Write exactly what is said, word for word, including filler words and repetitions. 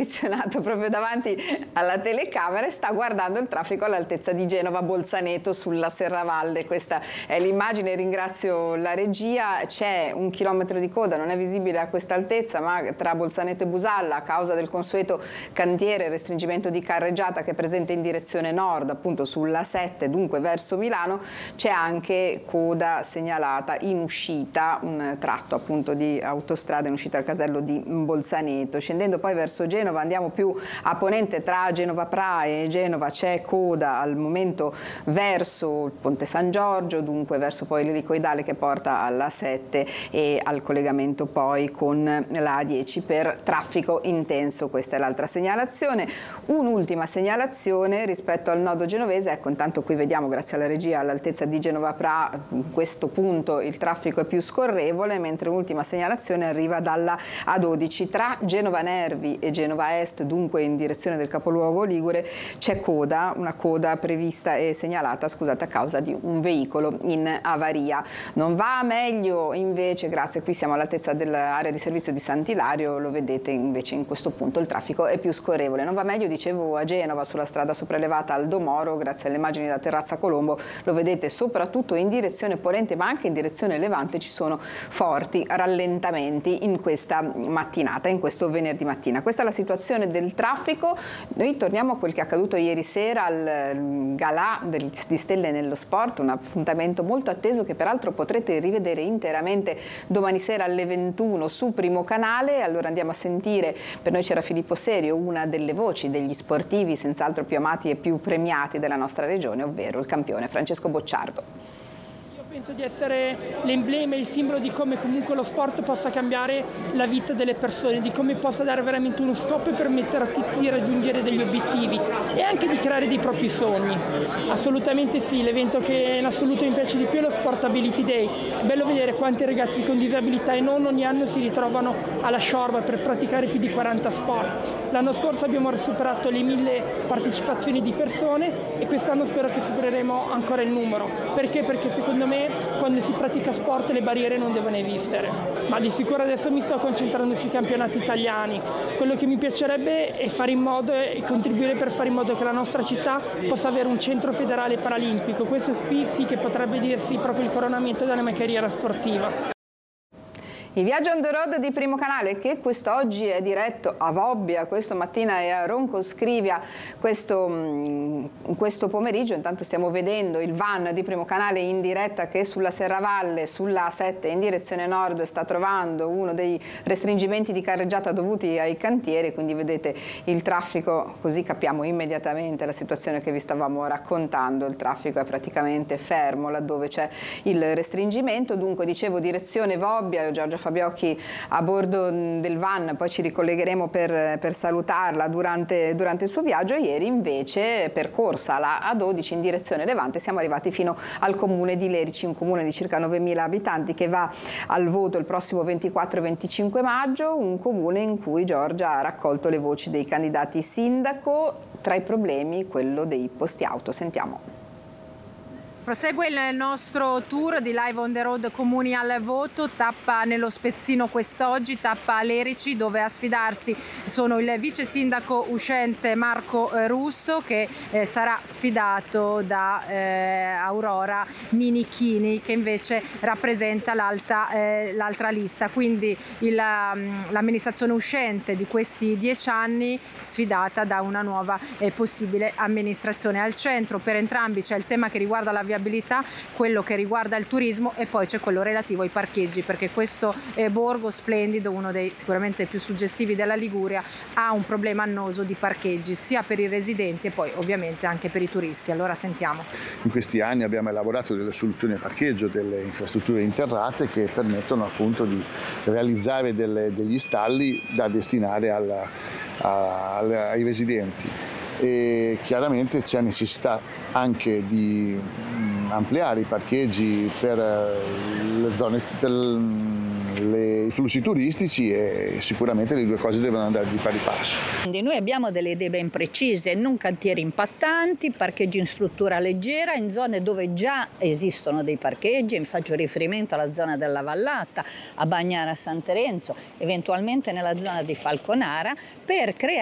posizionato proprio davanti alla telecamera e sta guardando il traffico all'altezza di Genova Bolzaneto sulla Serravalle. Questa è l'immagine, ringrazio la regia. C'è un chilometro di coda, non è visibile a questa altezza, ma tra Bolzaneto e Busalla, a causa del consueto cantiere restringimento di carreggiata che è presente in direzione nord, appunto sulla sette, dunque verso Milano, c'è anche coda segnalata in uscita, un tratto appunto di autostrada in uscita al casello di Bolzaneto. Scendendo poi verso Genova, andiamo più a ponente, tra Genova Prae e Genova c'è coda al momento verso il Ponte San Giorgio, dunque verso poi l'elicoidale che porta alla sette e al collegamento poi con la A dieci per traffico intenso. Questa è l'altra segnalazione. Un'ultima segnalazione rispetto al nodo genovese, ecco, intanto qui vediamo grazie alla regia all'altezza di Genova Pra, in questo punto il traffico è più scorrevole, mentre l'ultima segnalazione arriva dalla A dodici tra Genova Nervi e Genova Est, dunque in direzione del capoluogo ligure c'è coda, una coda prevista e segnalata, scusate, a causa di un veicolo in avaria. Non va meglio invece, grazie, qui siamo all'altezza dell'area di servizio di Sant'Ilario, lo vedete invece in questo punto il traffico è più scorrevole. Non va meglio, dicevo, a Genova sulla strada sopraelevata Aldo Moro, grazie alle immagini da Terrazza Colombo, lo vedete soprattutto in direzione ponente ma anche in direzione levante ci sono forti rallentamenti in questa mattinata, in questo venerdì mattina. Questa è la situazione del traffico. Noi torniamo a quel che è accaduto ieri sera al galà del, di Stelle nello Sport, un appuntamento molto atteso che peraltro potrete rivedere interamente domani sera alle ventuno su Primo Canale. Allora andiamo a sentire, per noi c'era Filippo Serio, una delle voci degli sportivi senz'altro più amati e più premiati della nostra regione, ovvero il campione Francesco Bocciardo. Penso di essere l'emblema, il simbolo di come comunque lo sport possa cambiare la vita delle persone, di come possa dare veramente uno scopo e permettere a tutti di raggiungere degli obiettivi e anche di creare dei propri sogni. Assolutamente sì, l'evento che in assoluto mi piace di più è lo Sport Ability Day. È bello vedere quanti ragazzi con disabilità e non ogni anno si ritrovano alla Sciorba per praticare più di quaranta sport. L'anno scorso abbiamo superato le mille partecipazioni di persone e quest'anno spero che supereremo ancora il numero. Perché? Perché secondo me quando si pratica sport le barriere non devono esistere, ma di sicuro adesso mi sto concentrando sui campionati italiani. Quello che mi piacerebbe è fare in modo e contribuire per fare in modo che la nostra città possa avere un centro federale paralimpico. Questo qui sì che potrebbe dirsi proprio il coronamento della mia carriera sportiva. Il viaggio on the road di Primo Canale, che quest'oggi è diretto a Vobbia, questa mattina è a Ronco Scrivia, questo, questo pomeriggio. Intanto stiamo vedendo il van di Primo Canale in diretta che sulla Serravalle, sulla A sette in direzione nord, sta trovando uno dei restringimenti di carreggiata dovuti ai cantieri, quindi vedete il traffico, così capiamo immediatamente la situazione che vi stavamo raccontando. Il traffico è praticamente fermo laddove c'è il restringimento, dunque dicevo direzione Vobbia. Giorgia Fabiocchi a bordo del van, poi ci ricollegheremo per, per salutarla durante, durante il suo viaggio. Ieri invece percorsa la A dodici in direzione Levante, siamo arrivati fino al comune di Lerici, un comune di circa novemila abitanti che va al voto il prossimo ventiquattro e venticinque maggio, un comune in cui Giorgia ha raccolto le voci dei candidati sindaco, tra i problemi quello dei posti auto. Sentiamo. Prosegue il nostro tour di Live on the Road Comuni al voto, tappa nello Spezzino quest'oggi, tappa a Lerici, dove a sfidarsi sono il vice sindaco uscente Marco Russo, che eh, sarà sfidato da eh, Aurora Minichini, che invece rappresenta l'altra eh, l'altra lista. Quindi l'amministrazione uscente di questi dieci anni sfidata da una nuova eh, possibile amministrazione. Al centro per entrambi c'è il tema che riguarda la viabilità, quello che riguarda il turismo e poi c'è quello relativo ai parcheggi, perché questo eh, borgo splendido, uno dei sicuramente più suggestivi della Liguria, ha un problema annoso di parcheggi sia per i residenti e poi ovviamente anche per i turisti. Allora sentiamo. In questi anni abbiamo elaborato delle soluzioni a parcheggio, delle infrastrutture interrate che permettono appunto di realizzare delle, degli stalli da destinare alla, a, ai residenti. E chiaramente c'è necessità anche di ampliare i parcheggi per le zone, per le, i flussi turistici, e sicuramente le due cose devono andare di pari passo. Quindi noi abbiamo delle idee ben precise, non cantieri impattanti, parcheggi in struttura leggera in zone dove già esistono dei parcheggi, faccio riferimento alla zona della Vallata, a Bagnara San Terenzo, eventualmente nella zona di Falconara, per creare